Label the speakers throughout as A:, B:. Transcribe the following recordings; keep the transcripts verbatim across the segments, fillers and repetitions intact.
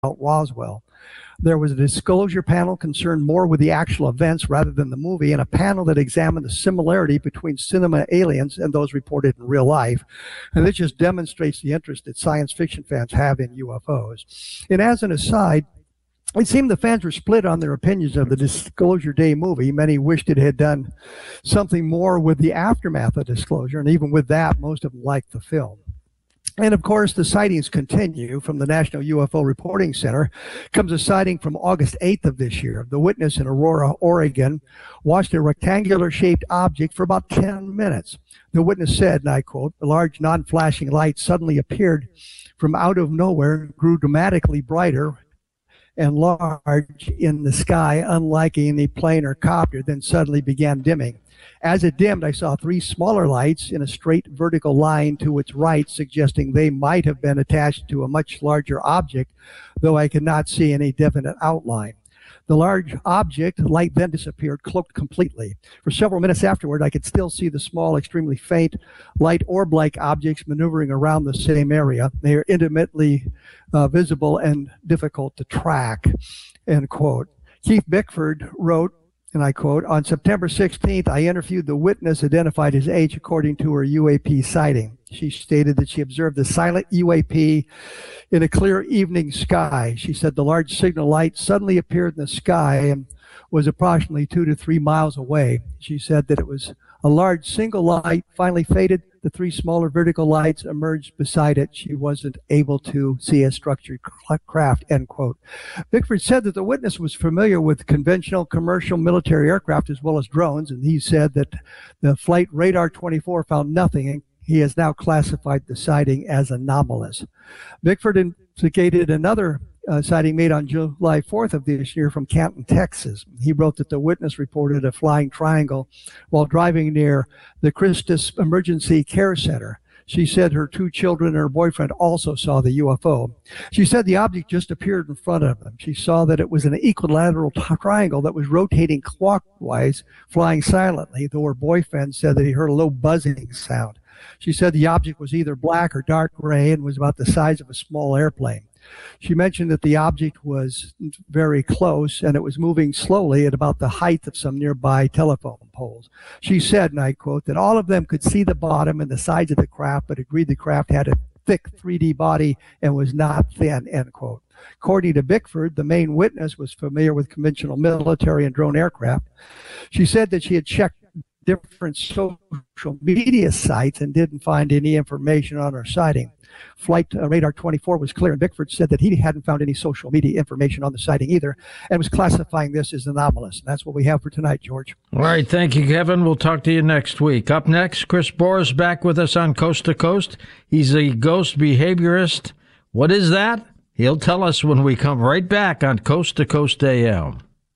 A: Roswell. There was a disclosure panel concerned more with the actual events rather than the movie, and a panel that examined the similarity between cinema aliens and those reported in real life. And this just demonstrates the interest that science fiction fans have in U F Os. And as an aside, it seemed the fans were split on their opinions of the Disclosure Day movie. Many wished it had done something more with the aftermath of disclosure, and even with that, most of them liked the film. And of course, the sightings continue. From the National U F O Reporting Center comes a sighting from August eighth of this year. The witness in Aurora, Oregon, watched a rectangular-shaped object for about ten minutes. The witness said, and I quote, "A large non-flashing light suddenly appeared from out of nowhere, grew dramatically brighter and large in the sky, unlike any plane or copter, then suddenly began dimming. As it dimmed, I saw three smaller lights in a straight vertical line to its right, suggesting they might have been attached to a much larger object, though I could not see any definite outline. The large object light then disappeared, cloaked completely. For several minutes afterward, I could still see the small, extremely faint, light orb-like objects maneuvering around the same area. They are intimately uh, visible and difficult to track," end quote. Keith Bickford wrote, and I quote, "On September sixteenth, I interviewed the witness, identified his age according to her U A P sighting. She stated that she observed the silent U A P in a clear evening sky. She said the large signal light suddenly appeared in the sky and was approximately two to three miles away. She said that it was a large single light, finally faded. The three smaller vertical lights emerged beside it. She wasn't able to see a structured craft," end quote. Bickford said that the witness was familiar with conventional commercial military aircraft as well as drones, and he said that the Flight Radar twenty-four found nothing, and he has now classified the sighting as anomalous. Bickford investigated another Uh, sighting made on July fourth of this year from Canton, Texas. He wrote that the witness reported a flying triangle while driving near the Christus Emergency Care Center. She said her two children and her boyfriend also saw the U F O. She said the object just appeared in front of them. She saw that it was an equilateral triangle that was rotating clockwise, flying silently, though her boyfriend said that he heard a low buzzing sound. She said the object was either black or dark gray and was about the size of a small airplane. She mentioned that the object was very close and it was moving slowly at about the height of some nearby telephone poles. She said, and I quote, that all of them could see the bottom and the sides of the craft, but agreed the craft had a thick three D body and was not thin, end quote. According to Bickford, the main witness was familiar with conventional military and drone aircraft. She said that she had checked different social media sites and didn't find any information on her sighting. Flight uh, Radar twenty-four was clear, and Bickford said that he hadn't found any social media information on the sighting either, and was classifying this as anomalous. And that's what we have for tonight, George.
B: All right, thank you, Kevin. We'll talk to you next week. Up next, Chris Boris back with us on Coast to Coast. He's a ghost behaviorist. What is that? He'll tell us when we come right back on Coast to Coast A M.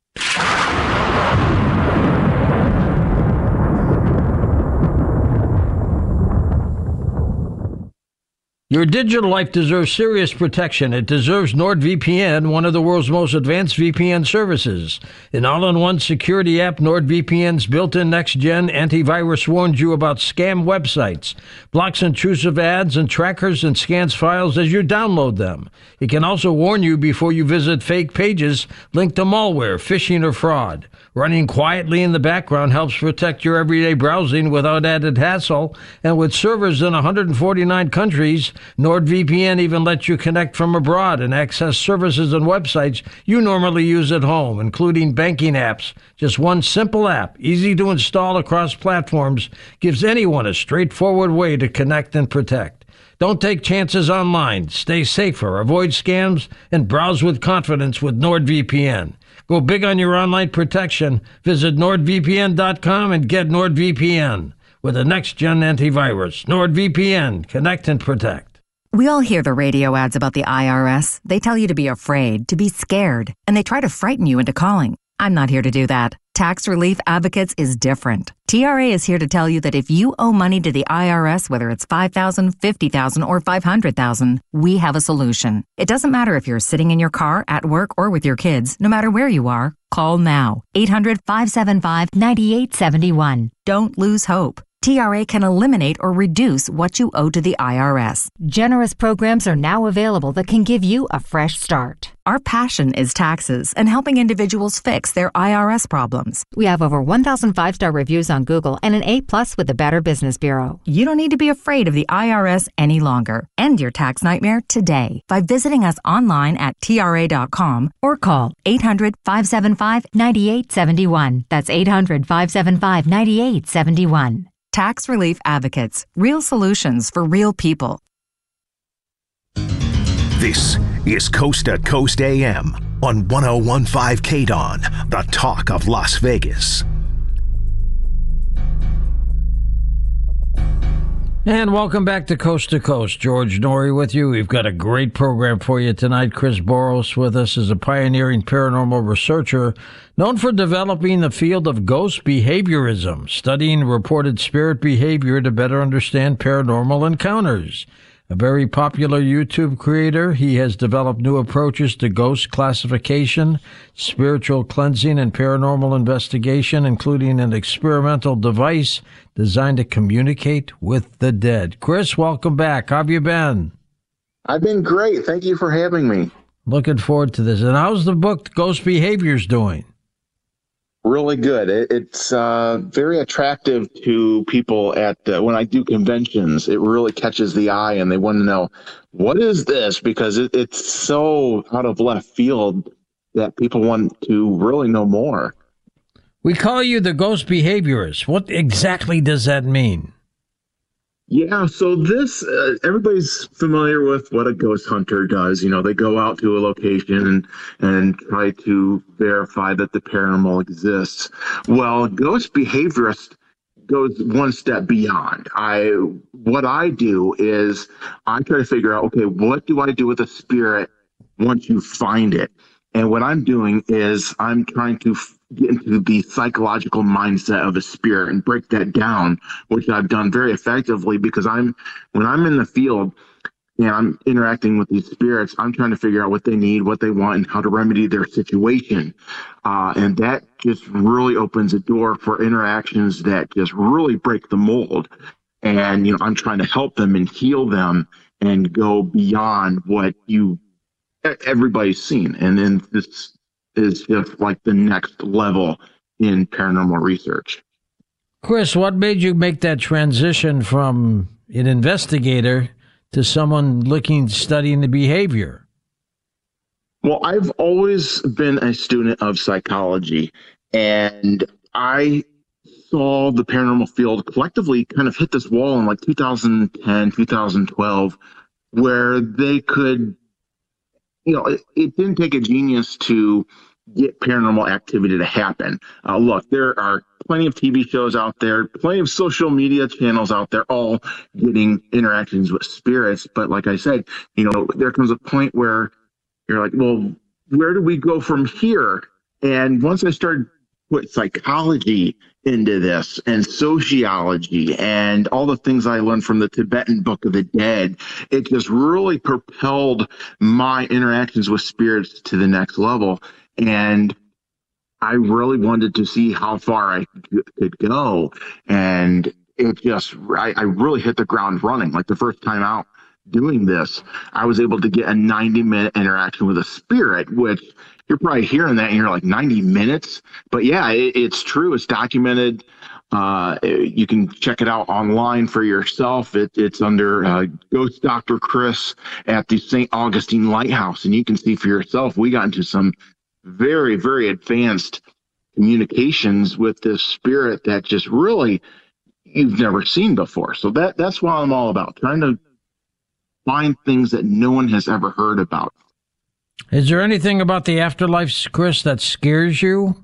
B: Your digital life deserves serious protection. It deserves NordVPN, one of the world's most advanced V P N services. An all-in-one security app, NordVPN's built-in next-gen antivirus warns you about scam websites, blocks intrusive ads and trackers, and scans files as you download them. It can also warn you before you visit fake pages linked to malware, phishing, or fraud. Running quietly in the background helps protect your everyday browsing without added hassle, and with servers in one hundred forty-nine countries, NordVPN even lets you connect from abroad and access services and websites you normally use at home, including banking apps. Just one simple app, easy to install across platforms, gives anyone a straightforward way to connect and protect. Don't take chances online. Stay safer, avoid scams, and browse with confidence with NordVPN. Go big on your online protection. Visit nord V P N dot com and get NordVPN. With a next-gen antivirus, NordVPN. Connect and protect.
C: We all hear the radio ads about the I R S. They tell you to be afraid, to be scared, and they try to frighten you into calling. I'm not here to do that. Tax Relief Advocates is different. T R A is here to tell you that if you owe money to the I R S, whether it's five thousand dollars, fifty thousand dollars, or five hundred thousand dollars, we have a solution. It doesn't matter if you're sitting in your car, at work, or with your kids. No matter where you are, call now. eight hundred, five seven five, nine eight seven one. Don't lose hope. T R A can eliminate or reduce what you owe to the I R S.
D: Generous programs are now available that can give you a fresh start.
C: Our passion is taxes and helping individuals fix their I R S problems.
D: We have over one thousand five-star reviews on Google and an A plus with the Better Business Bureau.
C: You don't need to be afraid of the I R S any longer. End your tax nightmare today by visiting us online at T R A dot com or call eight hundred, five seven five, nine eight seven one. That's eight hundred, five seven five, nine eight seven one. Tax Relief Advocates. Real solutions for real people.
E: This is Coast to Coast A M on one oh one point five K D O N, the talk of Las Vegas.
B: And welcome back to Coast to Coast. George Noory with you. We've got a great program for you tonight. Chris Boros with us is a pioneering paranormal researcher known for developing the field of ghost behaviorism, studying reported spirit behavior to better understand paranormal encounters. A very popular YouTube creator, he has developed new approaches to ghost classification, spiritual cleansing, and paranormal investigation, including an experimental device designed to communicate with the dead. Chris, welcome back. How have you been?
F: I've been great. Thank you for having me.
B: Looking forward to this. And how's the book Ghost Behaviors doing?
F: Really good. It, it's uh, very attractive to people at uh, when I do conventions. It really catches the eye, and they want to know, what is this? Because it, it's so out of left field that people want to really know more.
B: We call you the ghost behaviorist. What exactly does that mean?
F: Yeah, so this, uh, everybody's familiar with what a ghost hunter does. You know, they go out to a location and, and try to verify that the paranormal exists. Well, ghost behaviorist goes one step beyond. I, what I do is I try to figure out, okay, what do I do with a spirit once you find it? And what I'm doing is I'm trying to f- get into the psychological mindset of a spirit and break that down, which I've done very effectively because I'm, when I'm in the field and I'm interacting with these spirits, I'm trying to figure out what they need, what they want, and how to remedy their situation. Uh, and that just really opens a door for interactions that just really break the mold. And, you know, I'm trying to help them and heal them and go beyond what you everybody's seen. And then this is just like the next level in paranormal research.
B: Chris, what made you make that transition from an investigator to someone looking, studying the behavior?
F: Well, I've always been a student of psychology, and I saw the paranormal field collectively kind of hit this wall in like two thousand ten, two thousand twelve, where they could, you know, it, it didn't take a genius to get paranormal activity to happen. Uh, look, there are plenty of T V shows out there, plenty of social media channels out there, all getting interactions with spirits. But like I said, you know, there comes a point where you're like, well, where do we go from here? And once I started put psychology into this and sociology and all the things I learned from the Tibetan Book of the Dead, it just really propelled my interactions with spirits to the next level. And I really wanted to see how far I could go. And it just, I, I really hit the ground running. Like the first time out doing this, I was able to get a ninety minute interaction with a spirit, which you're probably hearing that and you're like, ninety minutes? But yeah, it, it's true. It's documented. Uh, you can check it out online for yourself. It, it's under uh, Ghost Doctor Chris at the Saint Augustine Lighthouse. And you can see for yourself, we got into some very, very advanced communications with this spirit that just really you've never seen before. So that that's what I'm all about, trying to find things that no one has ever heard about.
B: Is there anything about the afterlife, Chris, that scares you?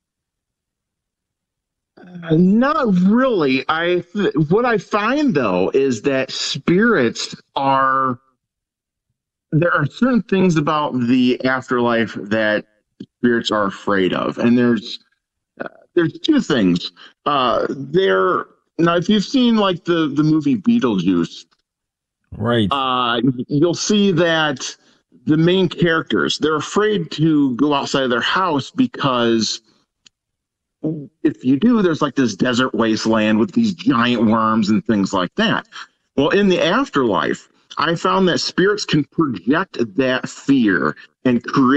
F: Uh, not really. I th- what I find though is that spirits are, there are certain things about the afterlife that spirits are afraid of, and there's uh, there's two things. Uh, there now, if you've seen like the the movie Beetlejuice,
B: right?
F: Uh, you'll see that the main characters, they're afraid to go outside of their house because if you do, there's like this desert wasteland with these giant worms and things like that. Well, in the afterlife, I found that spirits can project that fear and create